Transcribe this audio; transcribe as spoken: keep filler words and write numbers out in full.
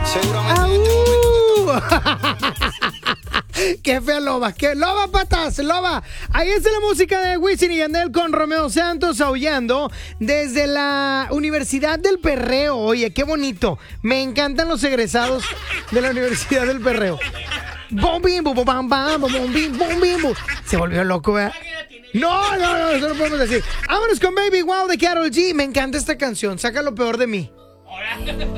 Qué fea loba, qué loba patas, loba. Ahí está la música de Wisin y Yandel con Romeo Santos aullando desde la Universidad del Perreo. Oye, qué bonito. Me encantan los egresados de la Universidad del Perreo. Bom, bim, bum, bam, bam, bom, bim, bom, bim, bum. Se volvió loco, ¿verdad? No, no, no, eso no podemos decir. Vámonos con Baby Wow de Karol G. Me encanta esta canción. Saca lo peor de mí.